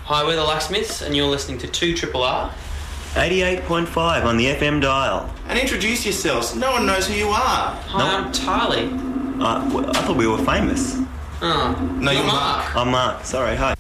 Hi, we're the Locksmiths, and you're listening to 2RRR. 88.5 on the FM dial. And introduce yourselves. No one knows who you are. Hi, I'm Charlie. I thought we were famous. Oh, No, you're Mark. I'm Mark. Sorry, hi.